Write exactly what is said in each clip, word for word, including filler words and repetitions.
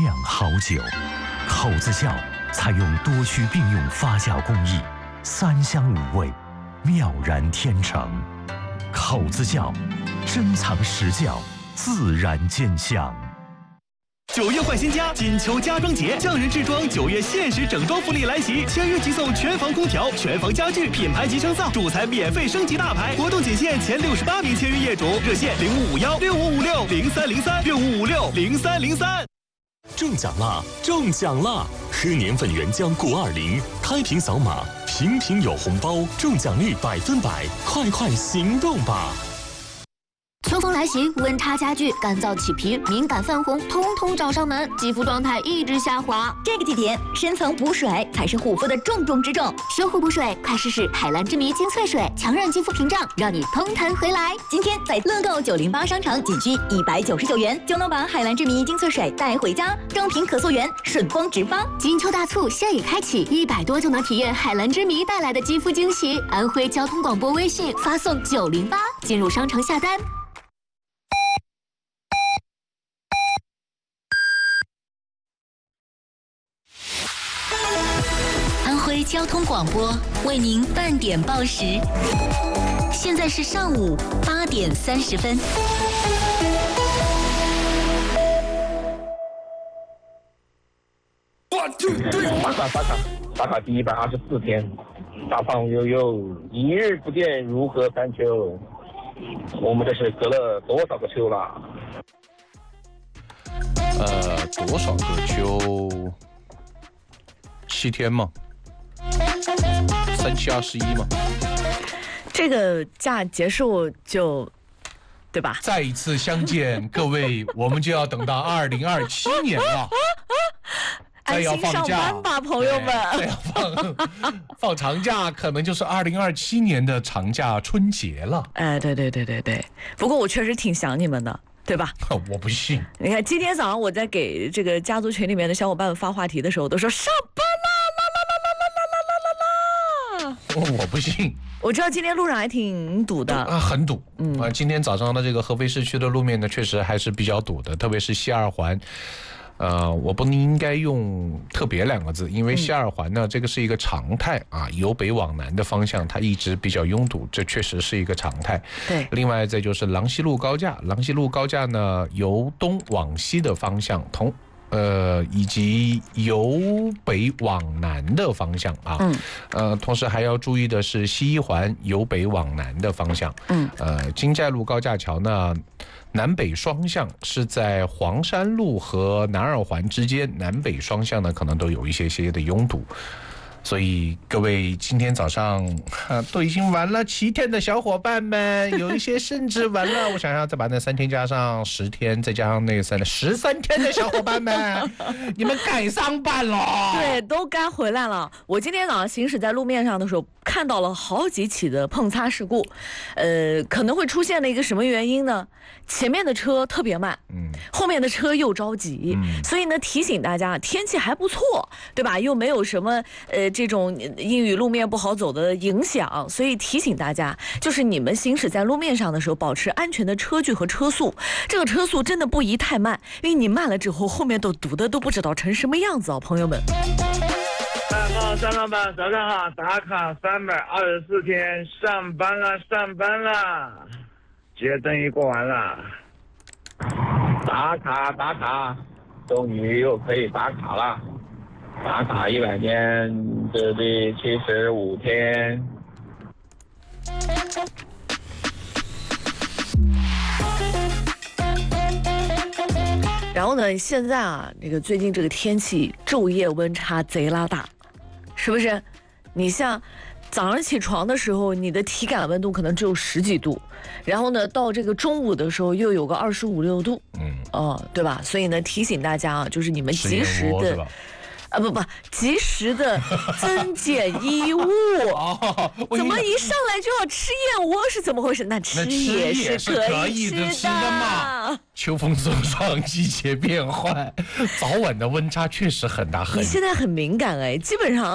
酿好酒。口子窖采用多区并用发酵工艺，三香五味，妙然天成。口子窖，珍藏实窖，自然见香。 九月换新家，金秋家装节，匠人制装九月限时整装福利来袭，签约即送全房空调、全房家具、品牌集成灶，主材免费升级大牌。活动仅限前六十八名签约业主，热线零五五幺六五五六零三零三六五五六零三零三。 中奖啦！中奖啦！喝年份原浆谷二零，开瓶扫码，瓶瓶有红包，中奖率百分百，快快行动吧！ 秋风来袭，温差加剧，干燥起皮、敏感泛红，通通找上门，肌肤状态一直下滑。 这个季节，深层补水才是护肤的重中之重。 修护补水，快试试海蓝之谜精粹水，强韧肌肤屏障，让你通弹回来。 今天在乐购九零八商城，仅需一百九十九元就能把海蓝之谜精粹水带回家，正品可溯源，顺丰直发。 金秋大促现已开启，一百多就能体验海蓝之谜带来的肌肤惊喜。安徽交通广播微信发送九零八进入商城下单。 安徽交通广播为您半点报时，现在是上午八点三十分。 打卡打卡打卡第一百二十四天，大胖悠悠一日不见如何三秋？我们这是隔了多少个秋了？ 呃，多少个秋？七天吗？三七二十一吗？ 这个假结束就，对吧？ 再一次相见，各位，我们就要等到二零二七年了。再要放假安心上班吧，朋友们。 再要放放长假，可能就是二零二七年的长假春节了。 哎，对对对对对。不过我确实挺想你们的。对吧？ 我不信。 你看，今天早上我在给这个家族群里面的小伙伴们发话题的时候，都说上班啦啦啦啦啦啦啦啦啦啦。 我不信。 我知道今天路上还挺堵的啊，很堵。嗯啊，今天早上的这个合肥市区的路面呢，确实还是比较堵的，特别是西二环。呃，我不应该用特别两个字，因为西二环呢，这个是一个常态啊，由北往南的方向它一直比较拥堵，这确实是一个常态。 对。 另外再就是郎西路高架，郎西路高架呢由东往西的方向同。呃，以及由北往南的方向啊，嗯，呃，同时还要注意的是西一环由北往南的方向，嗯，呃，金寨路高架桥呢，南北双向是在黄山路和南二环之间，南北双向呢可能都有一些些的拥堵。所以各位今天早上、啊、都已经玩了七天的小伙伴们，有一些甚至玩了，我想要再把那三天加上十天，再加上那个三十三天的小伙伴们，你们该上班了。 对，都该回来了。我今天早上行驶在路面上的时候，看到了好几起的碰擦事故，呃，可能会出现的一个什么原因呢？前面的车特别慢，嗯，后面的车又着急，嗯，所以呢，提醒大家，天气还不错，对吧？又没有什么呃这种阴雨路面不好走的影响，所以提醒大家，就是你们行驶在路面上的时候，保持安全的车距和车速。这个车速真的不宜太慢，因为你慢了之后，后面都堵的都不知道成什么样子啊，朋友们。 大号张老板，早上好！打卡三百二十四天，上班了，上班了。节灯一过完了， 打卡打卡，终于又可以打卡了。打卡一百天，这第七十五天。 然后呢，现在啊，这个最近这个天气昼夜温差贼拉大，是不是？你像早上起床的时候，你的体感温度可能只有十几度，然后呢，到这个中午的时候又有个二十五六度，嗯，哦，对吧？所以呢，提醒大家啊，就是你们及时的。啊不不，及时的增减衣物。哦，怎么一上来就要吃燕窝？是怎么回事？那吃也是可以吃的，吃的嘛。 秋风送爽，季节变换，早晚的温差确实很大很大。 你现在很敏感哎，基本上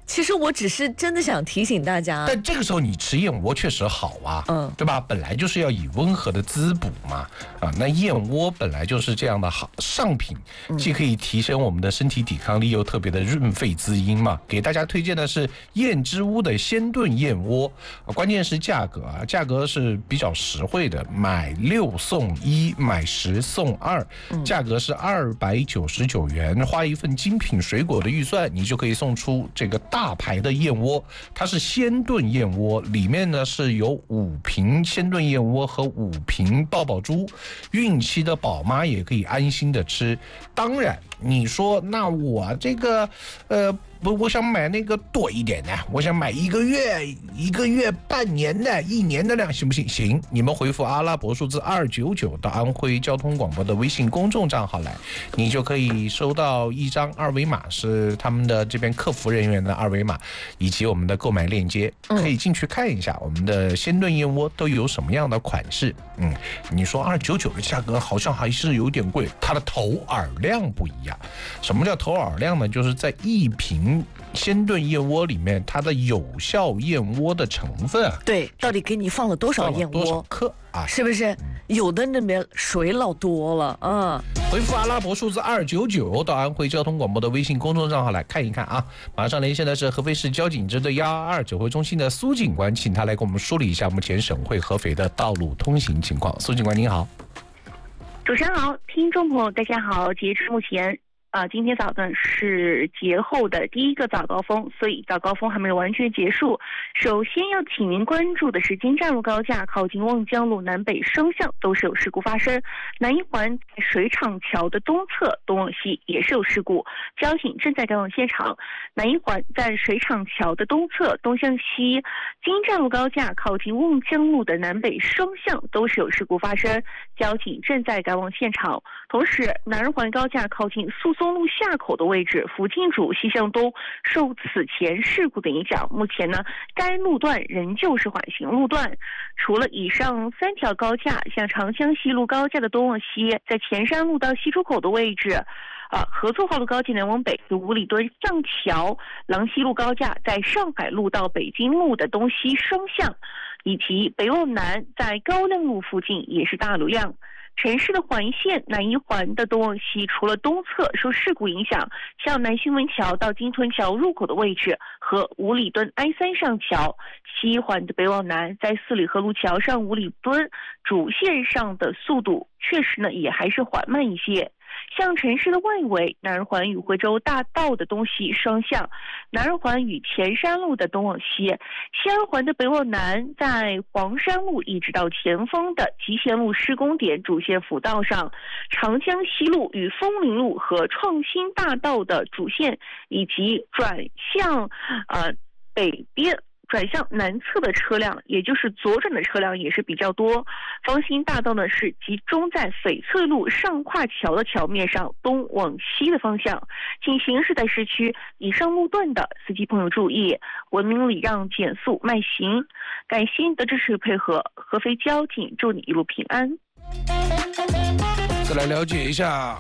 其实我只是真的想提醒大家， 但这个时候你吃燕窝确实好啊，嗯，对吧？本来就是要以温和的滋补嘛，啊，那燕窝本来就是这样的好上品，既可以提升我们的身体抵抗力，又特别的润肺滋阴嘛。给大家推荐的是燕之屋的鲜炖燕窝，啊，关键是价格啊，价格是比较实惠的，买六送一，买十送二，价格是二百九十九元，花一份精品水果的预算，你就可以送出这个大牌的燕窝。它是鲜炖燕窝，里面呢是有五瓶鲜炖燕窝和五瓶爆爆珠，孕期的宝妈也可以安心的吃。当然你说那我这个呃不，我想买那个多一点的，我想买一个月、一个月、半年的、一年的量，行不行？行，你们回复阿拉伯数字二九九到安徽交通广播的微信公众账号来，你就可以收到一张二维码，是他们的这边客服人员的二维码，以及我们的购买链接，可以进去看一下我们的鲜炖燕窝都有什么样的款式。嗯，你说二九九的价格好像还是有点贵，它的投饵量不一样。什么叫投饵量呢？就是在一瓶鲜炖燕窝里面，它的有效燕窝的成分， 对，到底给你放了多少燕窝， 多少克啊？ 是不是？有的那边水老多了啊。 回复阿拉伯数字二九九到安徽交通广播的微信公众账号来看一看啊。马上连线的是合肥市交警支队幺二二指挥中心的苏警官，请他来给我们梳理一下目前省会合肥的道路通行情况。苏警官您好。 主持人好，听众朋友大家好，截至目前啊、呃，今天早上是节后的第一个早高峰，所以早高峰还没有完全结束。首先要请您关注的是京站路高架靠近望江路南北双向都是有事故发生，南一环在水厂桥的东侧东往西也是有事故，交警正在赶往现场。南一环在水厂桥的东侧东向西，京站路高架靠近望江路的南北双向都是有事故发生，交警正在赶往现场。同时，南二环高架靠近诉讼路下口的位置，福晋主西向东受此前事故的影响，目前呢，该路段仍旧是缓行路段。除了以上三条高架，像长江西路高架的东往西，在前山路到西出口的位置，啊，合作化路高架南往北的五里墩上桥，郎西路高架在上海路到北京路的东西双向，以及北往南在高亮路附近也是大流量。城市的环线南一环的东往西，除了东侧受事故影响，像南新闻桥到金屯桥入口的位置和五里墩 I 三上桥，西一环的北往南在四里河路桥上五里墩主线上的速度确实呢也还是缓慢一些。像城市的外围，南二环与惠州大道的东西双向，南二环与前山路的东往西，西二环的北往南在黄山路一直到前锋的集贤路施工点主线辅道上，长江西路与枫林路和创新大道的主线，以及转向呃北边转向南侧的车辆，也就是左转的车辆也是比较多。方兴大道呢是集中在翡翠路上跨桥的桥面上，东往西的方向。请行驶在市区以上路段的司机朋友注意，文明礼让，减速慢行。感谢你的支持配合，合肥交警祝你一路平安。 再来了解一下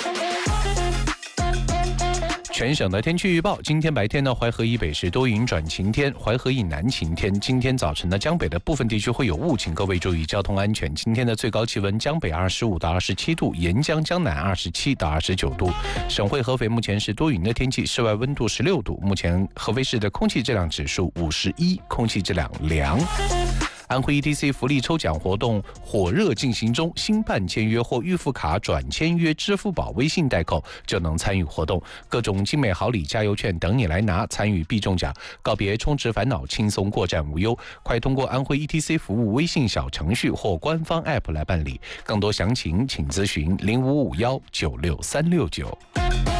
全省的天气预报。今天白天呢，淮河以北是多云转晴天，淮河以南晴天。今天早晨呢，江北的部分地区会有雾，请各位注意交通安全。今天的最高气温，江北二十五到二十七度，沿江江南二十七到二十九度。省会合肥目前是多云的天气，室外温度十六度。目前合肥市的空气质量指数五十一，空气质量良。安徽 E T C 福利抽奖活动火热进行中，新办签约或预付卡转签约支付宝、微信代扣就能参与活动，各种精美好礼、加油券等你来拿，参与必中奖，告别充值烦恼，轻松过站无忧。快通过安徽 E T C 服务微信小程序或官方 App 来办理，更多详情请咨询零五五幺九六三六九。